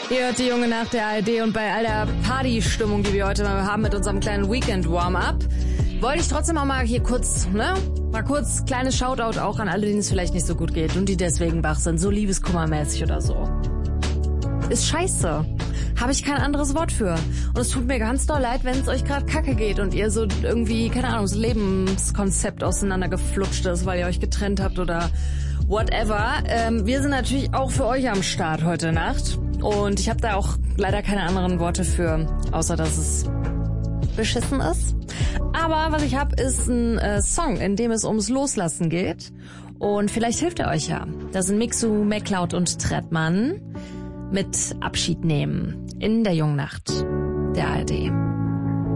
Ihr hört die Junge Nacht der ARD und bei all der Partystimmung, die wir heute haben mit unserem kleinen Weekend-Warm-Up, wollte ich trotzdem auch mal hier kurz, mal kurz kleines Shoutout auch an alle, denen es vielleicht nicht so gut geht und die deswegen wach sind, so liebeskummermäßig oder so. Ist scheiße. Habe ich kein anderes Wort für. Und es tut mir ganz doll leid, wenn es euch gerade kacke geht und ihr so irgendwie, keine Ahnung, das Lebenskonzept auseinandergeflutscht ist, weil ihr euch getrennt habt oder whatever. Wir sind natürlich auch für euch am Start heute Nacht. Und ich habe da auch leider keine anderen Worte für, außer dass es beschissen ist. Aber was ich habe, ist ein Song, in dem es ums Loslassen geht. Und vielleicht hilft er euch ja. Das sind Mixu, MacLeod und Trettmann mit Abschied nehmen in der Jungen Nacht der ARD.